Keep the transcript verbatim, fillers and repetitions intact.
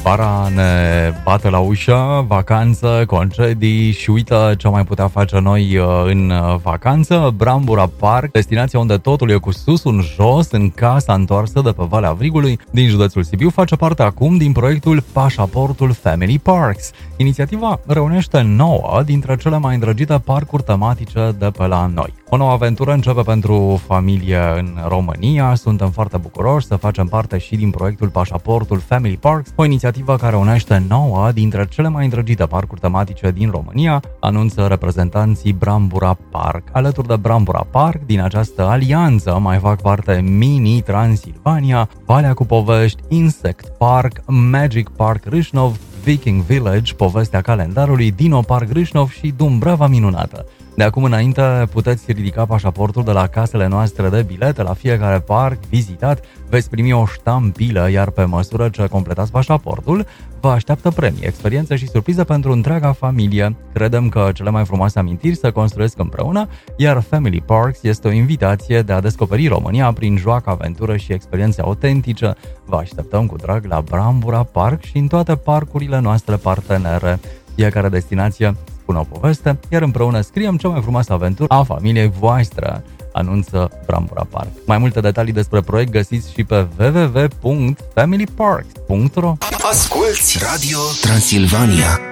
Vara ne bate la ușă, vacanță, concedii și uită ce mai putea face noi în vacanță. Brambura Park, destinația unde totul e cu sus, un jos, în casa întoarsă de pe Valea Avrigului din județul Sibiu, face parte acum din proiectul Pașaportul Family Parks. Inițiativa reunește nouă dintre cele mai îndrăgite parcuri tematice de pe la noi. O nouă aventură începe pentru familie în România. Suntem foarte bucuroși să facem parte și din proiectul Pașaportul Family Parks, o inițiativă care unește nouă dintre cele mai îndrăgite parcuri tematice din România, anunță reprezentanții Brambura Park. Alături de Brambura Park, din această alianță mai fac parte Mini Transilvania, Valea cu Povești, Insect Park, Magic Park Râșnov, Viking Village, povestea calendarului, Dino Park Râșnov și Dumbrava Minunată. De acum înainte puteți ridica pașaportul de la casele noastre de bilete. La fiecare parc vizitat veți primi o ștampilă, iar pe măsură ce completați pașaportul, vă așteaptă premii, experiențe și surprize pentru întreaga familie. Credem că cele mai frumoase amintiri se construiesc împreună, iar Family Parks este o invitație de a descoperi România prin joacă, aventură și experiențe autentice. Vă așteptăm cu drag la Brambura Park și în toate parcurile noastre partenere. Fiecare destinație spune o poveste, iar împreună scriem cea mai frumoasă aventură a familiei voastre, anunță Brambura Park. Mai multe detalii despre proiect găsiți și pe w w w punct family parks punct r o. Asculți Radio Transilvania.